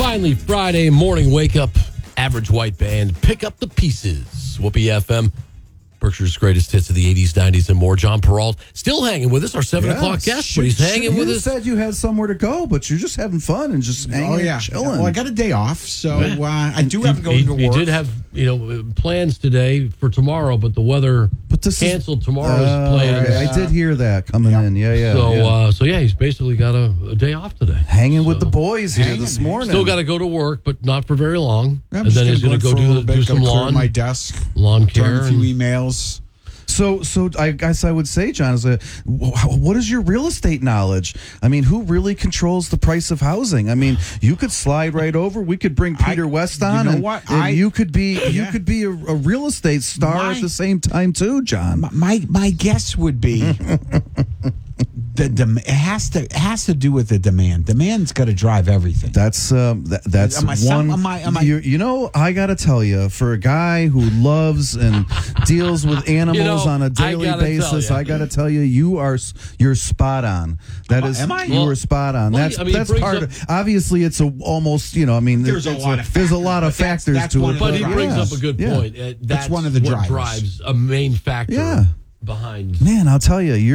Finally, Friday morning wake up. Average white band. Pick up the pieces. Whoopee FM. Berkshire's greatest hits of the 80s, 90s, and more. John Peralt still hanging with us, our 7 o'clock guest, but he's hanging with us. You said you had somewhere to go, but you're just having fun and just hanging and chilling. Well, I got a day off, so I do have to go to work. He did have plans today for tomorrow, but the weather canceled tomorrow's plans. I did hear that coming in. So he's basically got a day off today. Hanging with the boys here this morning. Still got to go to work, but not for very long. I'm and then he's going to go do some lawn. My desk, lawn care, a few emails. So I guess I would say, John, what is your real estate knowledge? I mean, who really controls the price of housing? I mean, you could slide right over. We could bring Peter West on, and you could be a real estate star at the same time too, John. My guess would be it has to do with the demand. Demand's got to drive everything. That's one. I got to tell you, for a guy who loves and deals with animals on a daily basis, I got to tell you, you're spot on. You were spot on. That's part of. Obviously, it's almost. There's a lot of factors to it. But he brings up a good point. That's one of the drives a main factor behind. Man, I'll tell you,